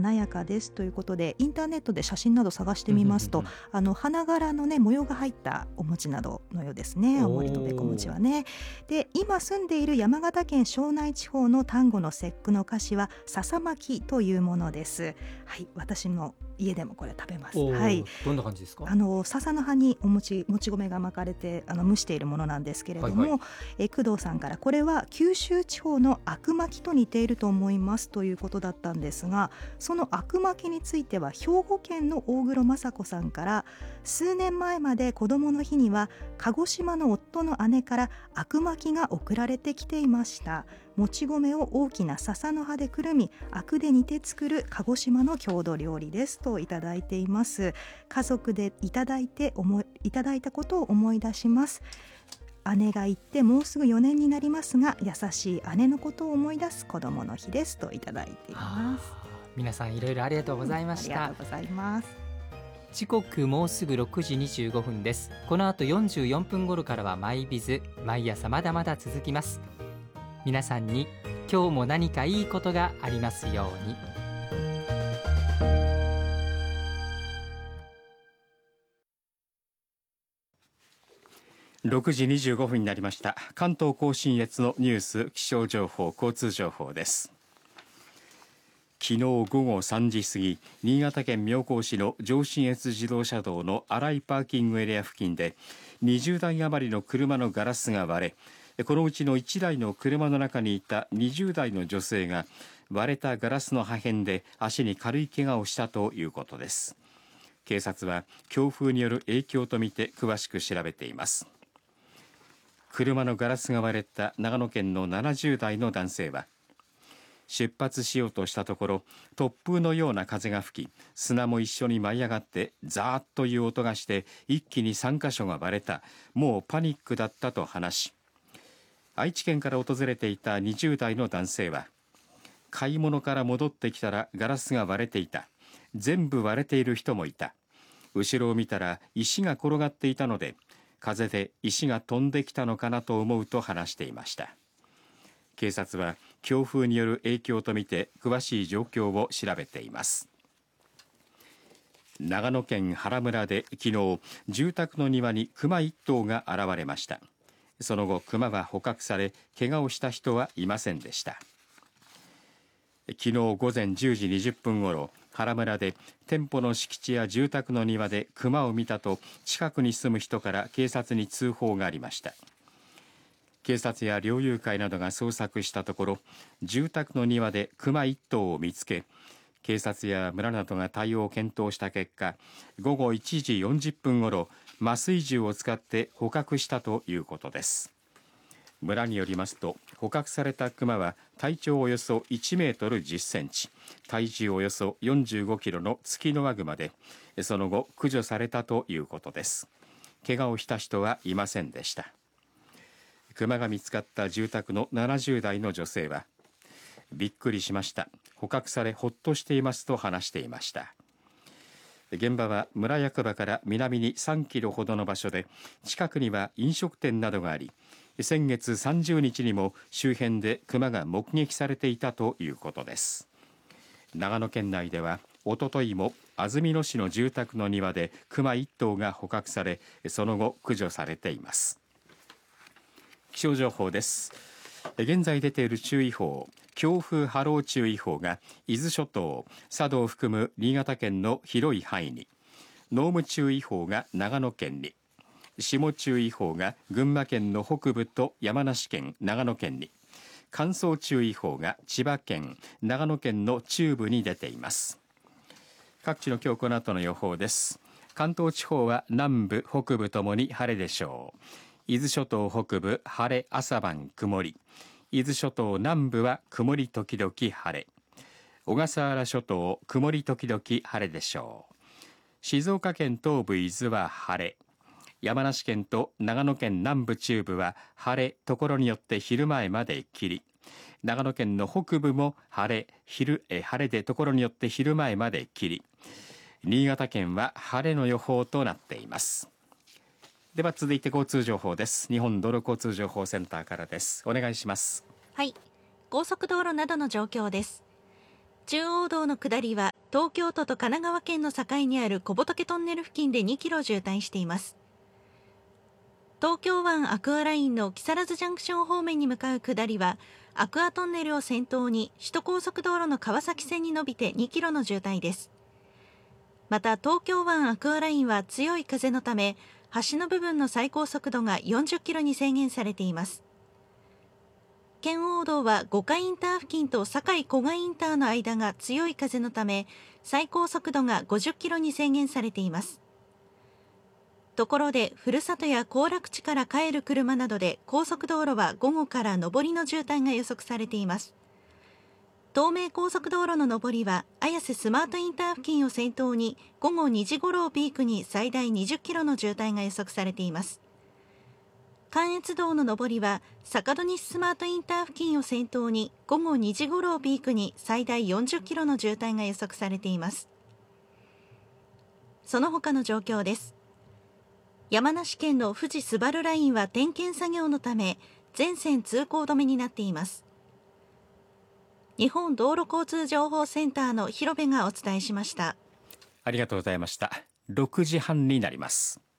華やかですということで、インターネットで写真など探してみますと、花柄のね模様が入ったお餅などのようですね。青森とべこ餅はね。で、今住んでいる山形県庄内地方の端午の節句の菓子は笹巻きというものです。はい、私の家でもこれ食べます。はい、 どんな感じですか？ 笹の葉にもち米が巻かれて蒸しているものなんですけれども、工藤さんからこれは九州地方のあくまきと似ていると思いますということだったんですが、そのあくまきについては兵庫県の大黒雅子さんから、数年前まで子どもの日には鹿児島の夫の姉からあくまきが送られてきていました。もち米を大きな笹の葉でくるみ、あくで煮て作る鹿児島の郷土料理ですといただいています。家族でいただいたことを思い出します。姉が行ってもうすぐ4年になりますが、優しい姉のことを思い出す子どもの日ですといただいています。 皆さんいろいろありがとうございました。 ありがとうございます。 時刻もうすぐ6時25分です。この後44分頃からはマイビズ、毎朝まだまだ続きます。皆さんに今日も何かいいことがありますように。 6時25分になりました。関東甲信越のニュース、気象情報、交通情報です。昨日午後3時過ぎ、新潟県妙高市の上信越自動車道の新井パーキングエリア付近で20台余りの車のガラスが割れ、このうちの1台の車の中にいた20代の女性が割れたガラスの破片で足に軽い怪我をしたということです。警察は強風による影響とみて詳しく調べています。車のガラスが割れた長野県の70代の男性は、出発しようとしたところ突風のような風が吹き、砂も一緒に舞い上がってザーッという音がして一気に3カ所が割れた、もうパニックだったと話し、愛知県から訪れていた20代の男性は、買い物から戻ってきたらガラスが割れていた、全部割れている人もいた、後ろを見たら石が転がっていたので風で石が飛んできたのかなと思うと話していました。警察は強風による影響とみて詳しい状況を調べています。長野県原村で昨日、住宅の庭にクマ1頭が現れました。その後クマは捕獲され、怪我をした人はいませんでした。昨日午前10時20分ごろ、原村で店舗の敷地や住宅の庭でクマを見たと近くに住む人から警察に通報がありました。警察や猟友会などが捜索したところ、住宅の庭でクマ1頭を見つけ、警察や村などが対応を検討した結果、午後1時40分ごろ麻酔銃を使って捕獲したということです。村によりますと、捕獲されたクマは体長およそ1メートル10センチ、体重およそ45キロのツキノワグマで、その後駆除されたということです。怪我をした人はいませんでした。クマが見つかった住宅の70代の女性は、びっくりしました、捕獲されほっとしていますと話していました。現場は村役場から南に3キロほどの場所で、近くには飲食店などがあり、先月30日にも周辺でクマが目撃されていたということです。長野県内ではおとといも安曇野市の住宅の庭でクマ1頭が捕獲され、その後駆除されています。気象情報です。現在出ている注意報、強風波浪注意報が伊豆諸島、佐渡を含む新潟県の広い範囲に、濃霧注意報が長野県に、霜注意報が群馬県の北部と山梨県、長野県に、乾燥注意報が千葉県、長野県の中部に出ています。各地の今日この後の予報です。関東地方は南部北部ともに晴れでしょう。伊豆諸島北部晴れ、朝晩曇り、伊豆諸島南部は曇り時々晴れ、小笠原諸島曇り時々晴れでしょう。静岡県東部伊豆は晴れ、山梨県と長野県南部中部は晴れ、ところによって昼前まで霧、長野県の北部も晴れでところによって昼前まで霧、新潟県は晴れの予報となっています。では続いて交通情報です。日本道路交通情報センターからです。お願いします。 はい、高速道路などの状況です。 中央道の下りは東京都と神奈川県の境にある小仏トンネル付近で2キロ渋滞しています。東京湾アクアラインの木更津ジャンクション方面に向かう下りはアクアトンネルを先頭に首都高速道路の川崎線に伸びて2キロの渋滞です。また東京湾アクアラインは強い風のため橋の部分の最高速度が40キロに制限されています。圏央道は五箇インター付近と堺古賀インターの間が強い風のため最高速度が50キロに制限されています。ところでふるさとや行楽地から帰る車などで高速道路は午後から上りの渋滞が予測されています。東名高速道路の上りは綾瀬スマートインター付近を先頭に午後2時頃をピークに最大20キロの渋滞が予測されています。関越道の上りは坂戸西スマートインター付近を先頭に午後2時頃をピークに最大40キロの渋滞が予測されています。その他の状況です。山梨県の富士スバルラインは点検作業のため全線通行止めになっています。日本道路交通情報センターの広部がお伝えしました。 ありがとうございました。6時半になります。